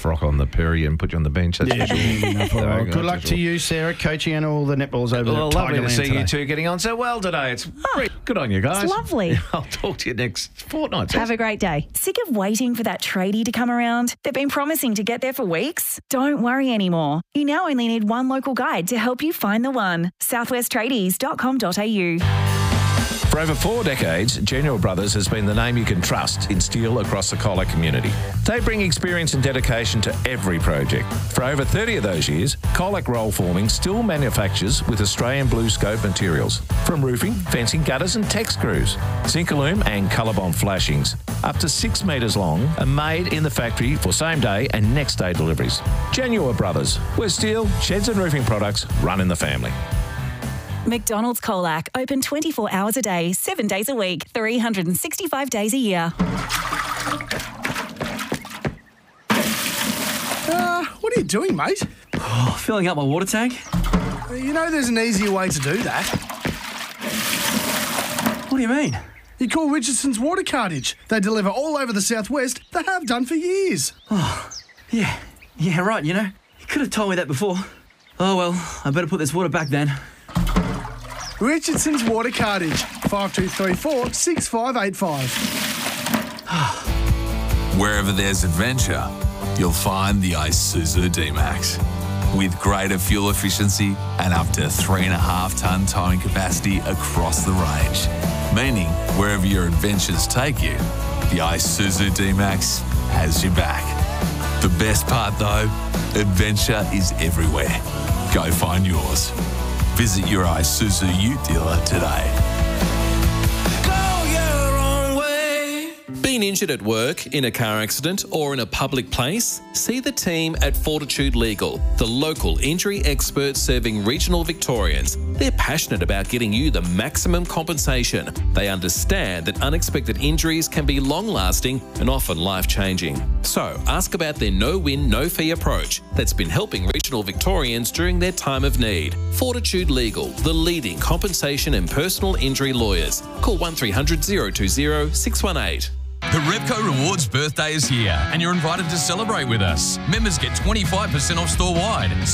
frock on the Perry and put you on the bench. That's for sure. Good luck to you, Sarah, coaching and all the netballs over there. Well, lovely to see you two getting on so well today. It's great. Good on you guys. It's lovely. I'll talk to you next fortnight. Have a great day. Sick of waiting for that tradie to come around? They've been promising to get there for weeks. Don't worry anymore. You now only need one local guide to help you find the one. southwesttradies.com.au. For over 4 decades, Genuine Brothers has been the name you can trust in steel across the Colac community. They bring experience and dedication to every project. For over 30 of those years, Colac Roll Forming still manufactures with Australian blue scope materials. From roofing, fencing, gutters and tech screws, Zincalume and Colorbond flashings, up to 6 metres long, are made in the factory for same day and next day deliveries. Genuine Brothers, where steel, sheds and roofing products run in the family. McDonald's Colac, open 24 hours a day, 7 days a week, 365 days a year. What are you doing, mate? Oh, filling up my water tank. You know there's an easier way to do that. What do you mean? You call Richardson's Water Cartage. They deliver all over the southwest. They have done for years. Oh, yeah, right, you know. You could have told me that before. Oh, well, I better put this water back then. Richardson's Water Cartage, 5234 6585. Wherever there's adventure, you'll find the Isuzu D-Max. With greater fuel efficiency and up to 3.5 tonne towing capacity across the range. Meaning, wherever your adventures take you, the Isuzu D-Max has your back. The best part though, adventure is everywhere. Go find yours. Visit your Isuzu Ute dealer today. Been injured at work, in a car accident or in a public place? See the team at Fortitude Legal, the local injury experts serving regional Victorians. They're passionate about getting you the maximum compensation. They understand that unexpected injuries can be long-lasting and often life-changing. So ask about their no-win, no-fee approach that's been helping regional Victorians during their time of need. Fortitude Legal, the leading compensation and personal injury lawyers. Call 1300 020 618. The Repco Rewards birthday is here and you're invited to celebrate with us. Members get 25% off store-wide.